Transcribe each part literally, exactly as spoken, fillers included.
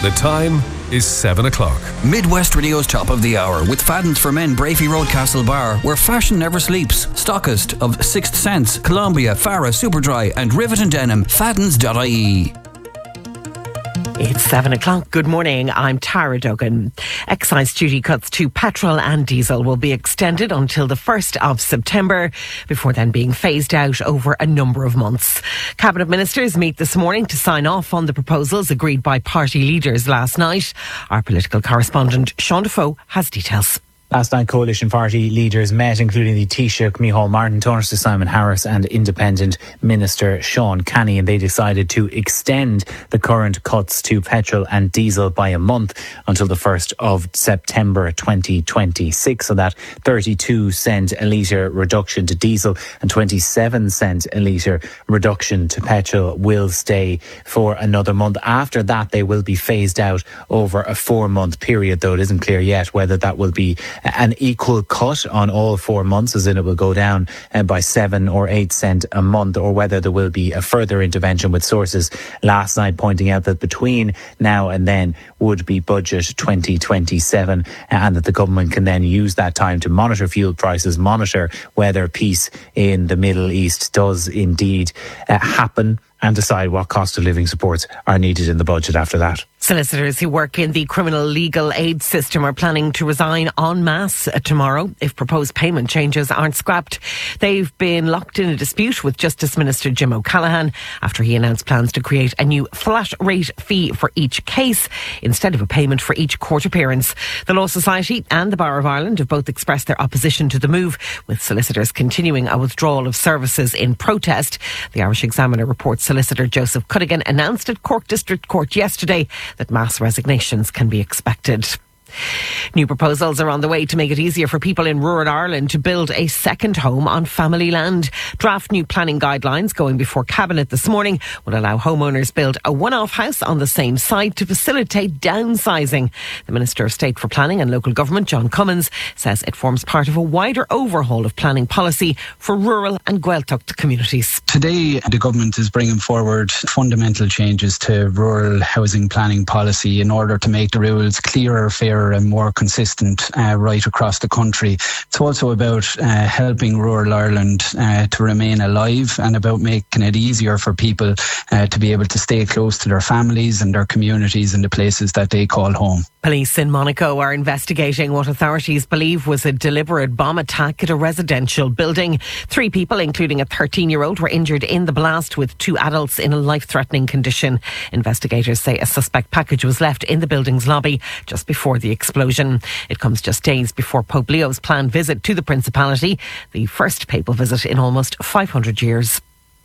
The time is seven o'clock. Midwest Radio's Top of the Hour with Fadden's for Men, Brafey Road, Castlebar, where fashion never sleeps. Stockist of Sixth Sense, Columbia, Farah, Superdry and Rivet and Denim. Faddens dot I E. It's seven o'clock. Good morning. I'm Tara Duggan. Excise duty cuts to petrol and diesel will be extended until the first of September, before then being phased out over a number of months. Cabinet ministers meet this morning to sign off on the proposals agreed by party leaders last night. Our political correspondent Sean Defoe has details. Last night, coalition party leaders met, including the Taoiseach Micheál Martin, Tánaiste Simon Harris and Independent Minister Sean Kenny, and they decided to extend the current cuts to petrol and diesel by a month until the first of September twenty twenty-six. So that thirty-two cent a litre reduction to diesel and twenty-seven cent a litre reduction to petrol will stay for another month. After that, they will be phased out over a four-month period, though it isn't clear yet whether that will be an equal cut on all four months, as in it will go down uh, by seven or eight cent a month, or whether there will be a further intervention, with sources last night pointing out that between now and then would be budget twenty twenty-seven, and that the government can then use that time to monitor fuel prices, monitor whether peace in the Middle East does indeed uh, happen, and decide what cost of living supports are needed in the budget after that. Solicitors who work in the criminal legal aid system are planning to resign en masse tomorrow if proposed payment changes aren't scrapped. They've been locked in a dispute with Justice Minister Jim O'Callaghan after he announced plans to create a new flat rate fee for each case instead of a payment for each court appearance. The Law Society and the Bar of Ireland have both expressed their opposition to the move, with solicitors continuing a withdrawal of services in protest. The Irish Examiner reports Solicitor Joseph Cuddigan announced at Cork District Court yesterday that mass resignations can be expected. New proposals are on the way to make it easier for people in rural Ireland to build a second home on family land. Draft new planning guidelines going before Cabinet this morning will allow homeowners build a one-off house on the same site to facilitate downsizing. The Minister of State for Planning and Local Government, John Cummins, says it forms part of a wider overhaul of planning policy for rural and Gaeltacht communities. Today, the government is bringing forward fundamental changes to rural housing planning policy in order to make the rules clearer, fairer and more consistent uh, right across the country. It's also about uh, helping rural Ireland uh, to remain alive, and about making it easier for people uh, to be able to stay close to their families and their communities and the places that they call home. Police in Monaco are investigating what authorities believe was a deliberate bomb attack at a residential building. Three people, including a thirteen-year-old, were injured in the blast, with two adults in a life-threatening condition. Investigators say a suspect package was left in the building's lobby just before the explosion. It comes just days before Pope Leo's planned visit to the Principality, the first papal visit in almost five hundred years.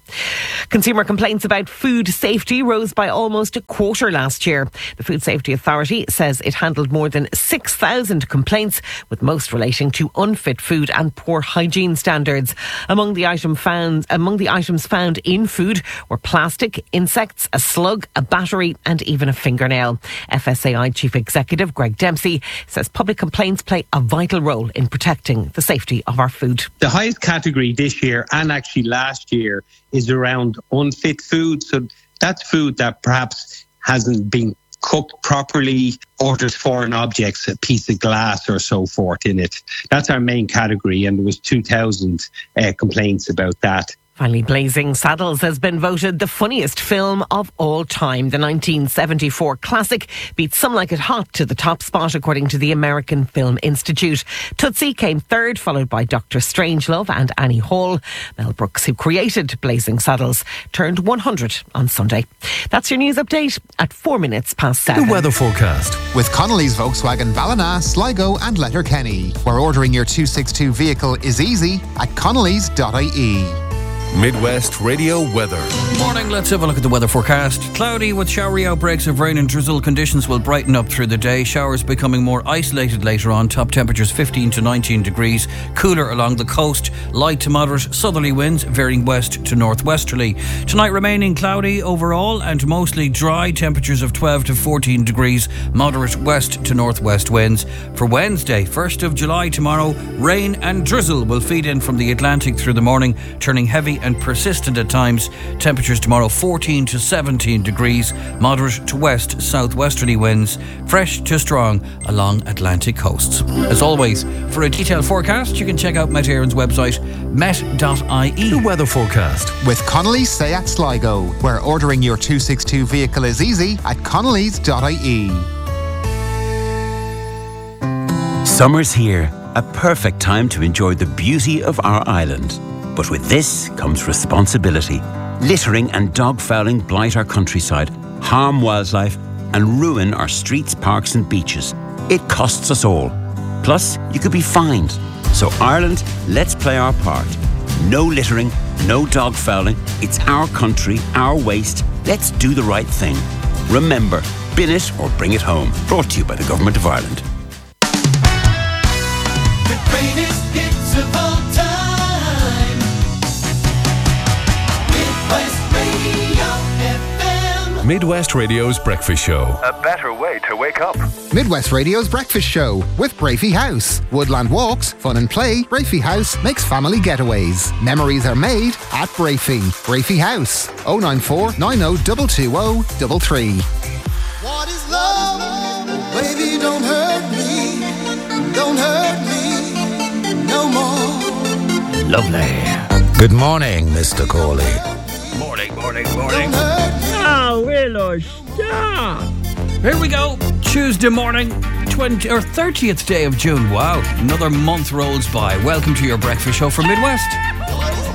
Consumer complaints about food safety rose by almost a quarter last year. The Food Safety Authority says it handled more than six thousand complaints, with most relating to unfit food and poor hygiene standards. Among the item found, among the items found in food were plastic, insects, a slug, a battery and even a fingernail. F S A I Chief Executive Greg Dempsey says public complaints play a vital role in protecting the safety of our food. The highest category this year, and actually last year, is around unfit food. So that's food that perhaps hasn't been cooked properly, or there's foreign objects, a piece of glass or so forth in it. That's our main category, and there was two thousand uh, complaints about that. Finally, Blazing Saddles has been voted the funniest film of all time. The nineteen seventy-four classic beat Some Like It Hot to the top spot, according to the American Film Institute. Tootsie came third, followed by Doctor Strangelove and Annie Hall. Mel Brooks, who created Blazing Saddles, turned one hundred on Sunday. That's your news update at four minutes past seven. The weather forecast with Connolly's Volkswagen Ballina, Sligo and Letterkenny, where ordering your two sixty-two vehicle is easy at connellys dot I E. Midwest Radio weather. Morning, let's have a look at the weather forecast. Cloudy with showery outbreaks of rain and drizzle. Conditions will brighten up through the day. Showers becoming more isolated later on. Top temperatures fifteen to nineteen degrees. Cooler along the coast. Light to moderate southerly winds varying west to northwesterly. Tonight remaining cloudy overall and mostly dry. Temperatures of twelve to fourteen degrees. Moderate west to northwest winds. For Wednesday, first of July tomorrow, rain and drizzle will feed in from the Atlantic through the morning, turning heavy and persistent at times. Temperatures tomorrow fourteen to seventeen degrees, moderate to west southwesterly winds, fresh to strong along Atlantic coasts. As always, for a detailed forecast, you can check out Met Éireann's website, met dot I E. The weather forecast With Connolly's Seat Sligo, where ordering your two sixty-two vehicle is easy at connellys dot I E. Summer's here, a perfect time to enjoy the beauty of our island. But with this comes responsibility. Littering and dog fouling blight our countryside, harm wildlife, and ruin our streets, parks and beaches. It costs us all. Plus, you could be fined. So Ireland, let's play our part. No littering, no dog fouling. It's our country, our waste. Let's do the right thing. Remember, bin it or bring it home. Brought to you by the Government of Ireland. The greatest hits of all time. Midwest Radio F M. Midwest Radio's breakfast show. A better way to wake up. Midwest Radio's Breakfast Show with Brafey House. Woodland walks, fun and play. Brafey House makes family getaways. Memories are made at Brafey. Brafey House. oh nine four, nine oh two two oh three three. What is love? Baby, don't hurt me. Don't hurt me no more. Lovely. Good morning, Mister Corley. Morning, morning, morning. Don't hurt me. Oh, Willow, stop. Here we go. Tuesday morning, twentieth or thirtieth day of June. Wow, another month rolls by. Welcome to your breakfast show from Midwest.